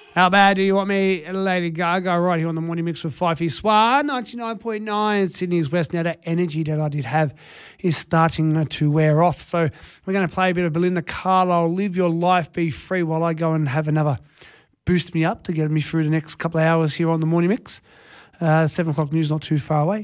How bad do you want me, Lady Gaga? Right here on the Morning Mix with Fifey Swan, 99.9. Sydney's West. Now, that energy that I did have is starting to wear off. So we're going to play a bit of Belinda Carlisle, Live Your Life, Be Free, while I go and have another boost me up to get me through the next couple of hours here on the Morning Mix. 7 o'clock news not too far away.